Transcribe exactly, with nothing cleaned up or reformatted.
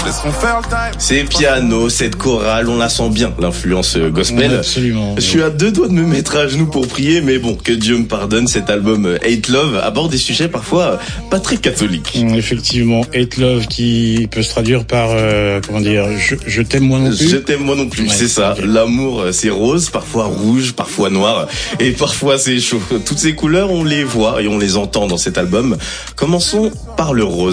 Ces pianos, cette chorale, on la sent bien, l'influence gospel. Ouais, absolument. Je suis à deux doigts de me mettre à genoux pour prier, mais bon, que Dieu me pardonne, cet album Hate Love aborde des sujets parfois pas très catholiques. Effectivement, Hate Love qui peut se traduire par, euh, comment dire, je, je t'aime moi non plus. Je t'aime moi non plus, ouais, c'est ça. Okay. L'amour, c'est rose, parfois rouge, parfois noir, et parfois c'est chaud. Toutes ces couleurs, on les voit et on les entend dans cet album. Commençons par le rose.